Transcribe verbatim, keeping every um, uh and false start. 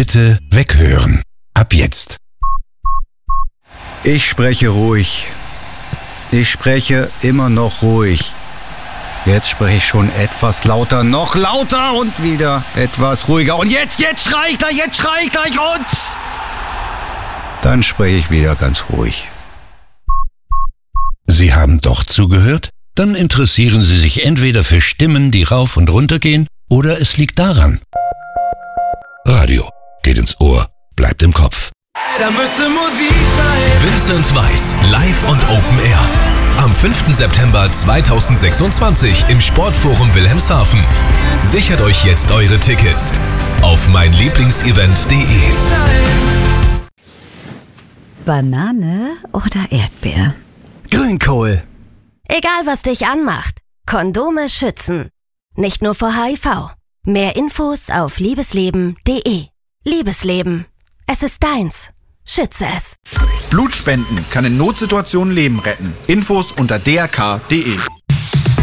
Bitte weghören. Ab jetzt. Ich spreche ruhig. Ich spreche immer noch ruhig. Jetzt spreche ich schon etwas lauter, noch lauter und wieder etwas ruhiger. Und jetzt, jetzt schrei ich gleich, jetzt schrei ich gleich und... Dann spreche ich wieder ganz ruhig. Sie haben doch zugehört? Dann interessieren Sie sich entweder für Stimmen, die rauf und runter gehen, oder es liegt daran. Radio geht ins Ohr, bleibt im Kopf. Da müsste Musik sein. Vincent Weiss, live und Open Air. Am fünften September zweitausendsechsundzwanzig im Sportforum Wilhelmshaven. Sichert euch jetzt eure Tickets auf meinlieblingsevent punkt de. Banane oder Erdbeer? Grünkohl. Egal, was dich anmacht, Kondome schützen. Nicht nur vor H I V. Mehr Infos auf liebesleben punkt de. Liebesleben. Es ist deins. Schütze es. Blutspenden kann in Notsituationen Leben retten. Infos unter d r k punkt de.